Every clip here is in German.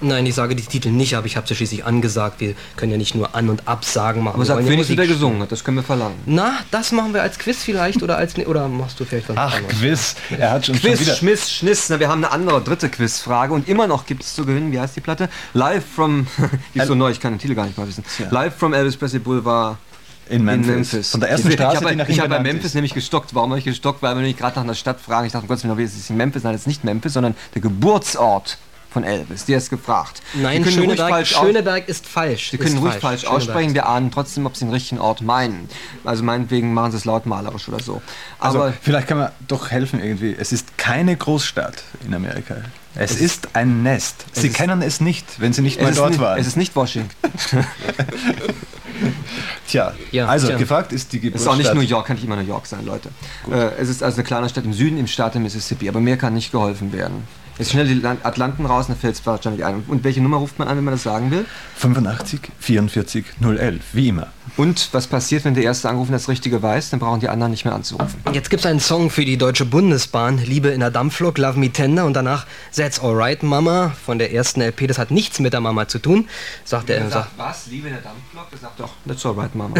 Nein, ich sage die Titel nicht, aber ich habe sie schließlich angesagt. Wir können ja nicht nur An- und Absagen machen. Aber sag wenigstens, wer gesungen hat, das können wir verlangen. Na, das machen wir als Quiz vielleicht oder machst du vielleicht was? Ach, Quiz. Er hat schon Quiz, wieder... Schmiss, Schniss. Na, wir haben eine andere, dritte Quizfrage und immer noch gibt es zu gewinnen, wie heißt die Platte? Live from, die ist so neu, ich kann den Titel gar nicht mal wissen. Ja. Live from Elvis Presley Boulevard In Memphis. Von der ersten Straße, die nach ihm Ich habe bei benannt Memphis ist. nämlich gestockt. Warum habe ich gestockt? Weil wir nämlich gerade nach einer Stadt fragen. Ich dachte, um Gottes Willen, ist es in Memphis? Nein, das ist nicht Memphis, sondern der Geburtsort von Elvis. Der ist gefragt. Nein, Schöneberg ist falsch. Sie können ruhig falsch aussprechen. Wir ahnen trotzdem, ob Sie den richtigen Ort meinen. Also meinetwegen machen Sie es lautmalerisch oder so. Aber Also, vielleicht kann man doch helfen irgendwie. Es ist keine Großstadt in Amerika. Es ist ein Nest. Sie kennen es nicht, wenn Sie nicht mal dort waren. Es ist nicht Washington. Tja, gefragt ist die Es ist Geburtsstadt. auch nicht New York, kann nicht immer New York sein, Leute. Es ist also eine kleine Stadt im Süden, im Staat der Mississippi, aber mehr kann nicht geholfen werden. Jetzt schnell die Atlanten raus, dann fällt es wahrscheinlich ein. Und welche Nummer ruft man an, wenn man das sagen will? 85 44 011, wie immer. Und was passiert, wenn der Erste angerufen das Richtige weiß? Dann brauchen die anderen nicht mehr anzurufen. Jetzt gibt es einen Song für die Deutsche Bundesbahn, Liebe in der Dampflok, Love Me Tender und danach That's Alright Mama von der ersten LP. Das hat nichts mit der Mama zu tun, sagt er. Was? Liebe in der Dampflok? Der sagt doch, That's Alright Mama.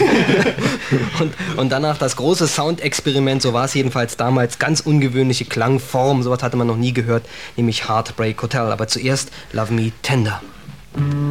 und danach das große Soundexperiment, so war es jedenfalls damals, ganz ungewöhnliche Klangform, sowas hatte man noch nie gehört, nämlich Heartbreak Hotel. Aber zuerst Love Me Tender.